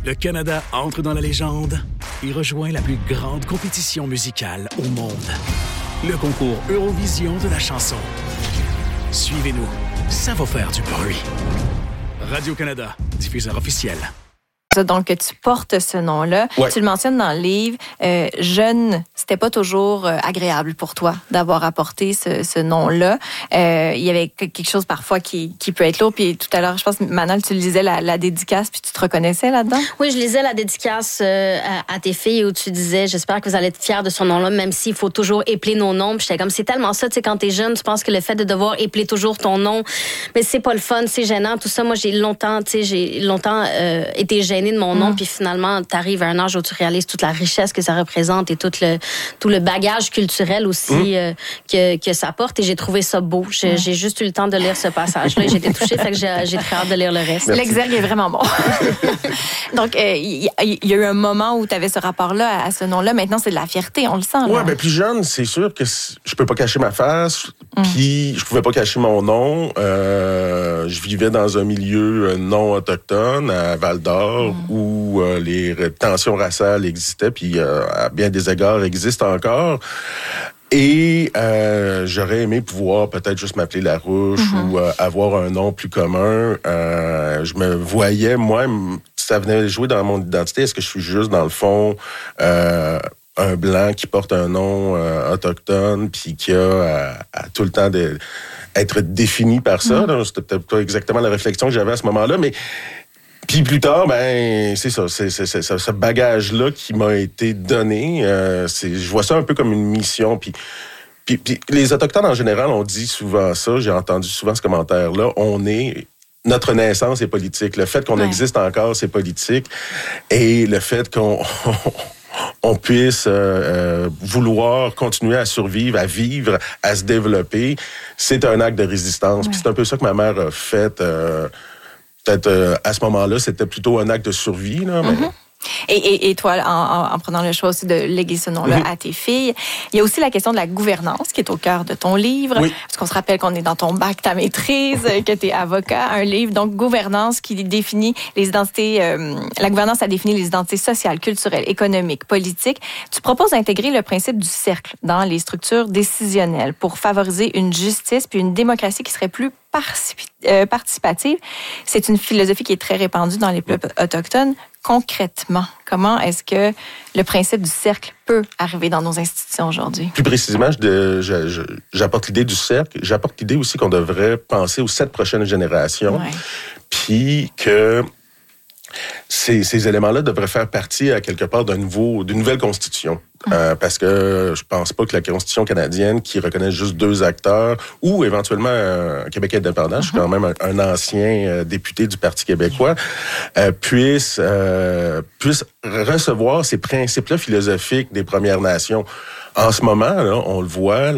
Le Canada entre dans la légende et rejoint la plus grande compétition musicale au monde. Le concours Eurovision de la chanson. Suivez-nous, ça va faire du bruit. Radio-Canada, diffuseur officiel. Donc, tu portes ce nom-là. Ouais. Tu le mentionnes dans le livre. Jeune, c'était pas toujours agréable pour toi d'avoir apporté ce nom-là. Il y avait quelque chose parfois qui peut être lourd. Puis tout à l'heure, je pense, Manal, tu lisais la dédicace, puis tu te reconnaissais là-dedans? Oui, je lisais la dédicace à tes filles où tu disais, j'espère que vous allez être fiers de son nom-là, même s'il faut toujours épeler nos noms. Puis j'étais comme, c'est tellement ça, tu sais, quand t'es jeune, tu penses que le fait de devoir épeler toujours ton nom, mais c'est pas le fun, c'est gênant, tout ça. Moi, j'ai longtemps été gênée de mon nom, puis finalement, tu arrives à un âge où tu réalises toute la richesse que ça représente et tout le bagage culturel aussi que ça porte, et j'ai trouvé ça beau. J'ai juste eu le temps de lire ce passage-là et j'ai été touchée, fait que j'ai très hâte de lire le reste. L'exergue est vraiment bon. Donc, il y a eu un moment où tu avais ce rapport-là à ce nom-là. Maintenant, c'est de la fierté, on le sent. Oui, bien, plus jeune, c'est sûr que je peux pas cacher ma face, puis je pouvais pas cacher mon nom. Je vivais dans un milieu non autochtone, à Val-d'Or, où les tensions raciales existaient, puis à bien des égards existent encore. Et j'aurais aimé pouvoir peut-être juste m'appeler Larouche ou avoir un nom plus commun. Je me voyais, moi, ça venait jouer dans mon identité. Est-ce que je suis juste, dans le fond, un blanc qui porte un nom autochtone, puis qui a à tout le temps être défini par ça? Là, c'était peut-être pas exactement la réflexion que j'avais à ce moment-là, mais puis plus tard, ben c'est ça, c'est ce bagage-là qui m'a été donné. Je vois ça un peu comme une mission. Puis les Autochtones, en général, on dit souvent ça. J'ai entendu souvent ce commentaire-là. Notre naissance est politique. Le fait qu'on existe encore, c'est politique. Et le fait qu'on puisse vouloir continuer à survivre, à vivre, à se développer, c'est un acte de résistance. Puis c'est un peu ça que ma mère a fait. Peut-être à ce moment-là, c'était plutôt un acte de survie. Là, mais... Et toi, en prenant le choix aussi de léguer ce nom-là à tes filles, il y a aussi la question de la gouvernance qui est au cœur de ton livre. Oui. Parce qu'on se rappelle qu'on est dans ton bac, ta maîtrise, que tu es avocat, un livre, donc gouvernance qui définit les identités, la gouvernance a défini les identités sociales, culturelles, économiques, politiques. Tu proposes d'intégrer le principe du cercle dans les structures décisionnelles pour favoriser une justice puis une démocratie qui serait plus participative. C'est une philosophie qui est très répandue dans les peuples autochtones. Concrètement, comment est-ce que le principe du cercle peut arriver dans nos institutions aujourd'hui? Plus précisément, j'apporte l'idée du cercle. J'apporte l'idée aussi qu'on devrait penser aux 7 prochaines générations. Puis que ces éléments-là devraient faire partie, à quelque part, d'une nouvelle constitution. Parce que je pense pas que la Constitution canadienne, qui reconnaît juste 2 acteurs, ou éventuellement un Québec indépendant, je suis quand même un ancien député du Parti québécois, puisse recevoir ces principes-là philosophiques des Premières Nations. En ce moment, là, on le voit,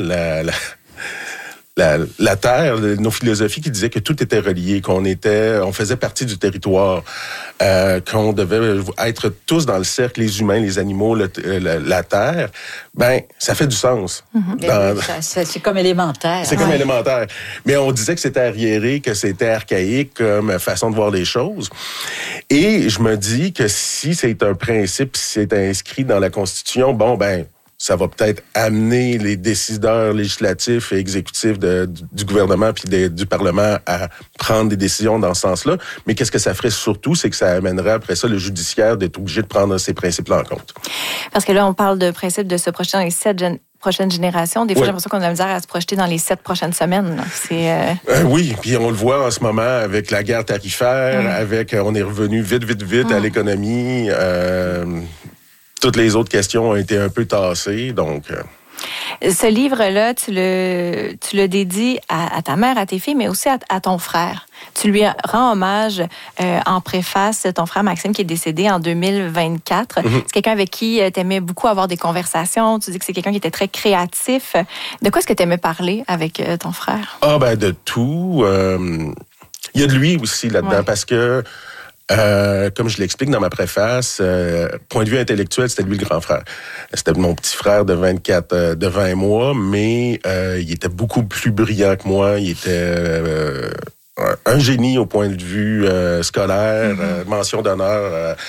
la terre, nos philosophies qui disaient que tout était relié, on faisait partie du territoire, qu'on devait être tous dans le cercle, les humains, les animaux, la terre, ben ça fait du sens. C'est comme élémentaire. C'est comme élémentaire. Mais on disait que c'était arriéré, que c'était archaïque comme façon de voir les choses. Et je me dis que si c'est un principe, si c'est inscrit dans la Constitution, ça va peut-être amener les décideurs législatifs et exécutifs du gouvernement puis du Parlement à prendre des décisions dans ce sens-là. Mais qu'est-ce que ça ferait surtout, c'est que ça amènerait après ça le judiciaire d'être obligé de prendre ces principes-là en compte. Parce que là, on parle de principes de se projeter dans les 7 prochaines générations. Des fois, j'ai l'impression qu'on a la misère à se projeter dans les 7 prochaines semaines. Là. Oui, puis on le voit en ce moment avec la guerre tarifaire, on est revenu vite à l'économie. Toutes les autres questions ont été un peu tassées, donc... Ce livre-là, tu le dédies à ta mère, à tes filles, mais aussi à ton frère. Tu lui rends hommage en préface, ton frère Maxime, qui est décédé en 2024. C'est quelqu'un avec qui tu aimais beaucoup avoir des conversations. Tu dis que c'est quelqu'un qui était très créatif. De quoi est-ce que tu aimais parler avec ton frère? De tout. Il y a de lui aussi là-dedans, parce que comme je l'explique dans ma préface, point de vue intellectuel, c'était lui le grand frère. C'était mon petit frère de 20 mois, mais il était beaucoup plus brillant que moi. Il était un génie au point de vue scolaire, mention d'honneur